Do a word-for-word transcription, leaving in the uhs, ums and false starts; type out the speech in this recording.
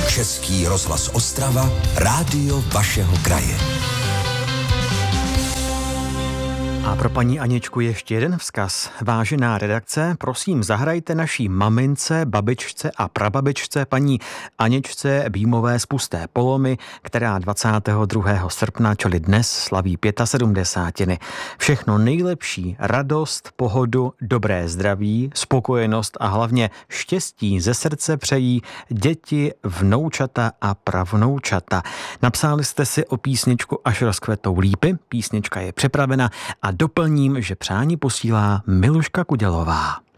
Český rozhlas Ostrava, rádio vašeho kraje. A pro paní Aničku ještě jeden vzkaz. Vážená redakce, prosím zahrajte naší mamince, babičce a prababičce paní Aničce Bímové z Pusté Polomy, která dvacátého druhého srpna, čili dnes, slaví sedmdesátiny. Všechno nejlepší, radost, pohodu, dobré zdraví, spokojenost a hlavně štěstí ze srdce přejí děti, vnoučata a pravnoučata. Napsali jste si o písničku Až rozkvetou lípy, písnička je připravena a doplním, že přání posílá Miluška Kudělová.